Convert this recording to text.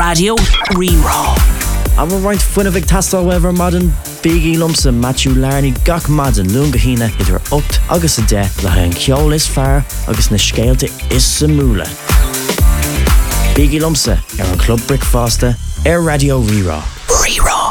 Radio Rerá. Aber roiint fuinna bh tastal wever madan Biggie Lumsa Matthew Larney gach madan lunga hína idir 8 agus a 10 le an ceol is fearr agus na scéalte is sa múla. Biggie Lumsa an Club Brick Fásta Radio Rerá.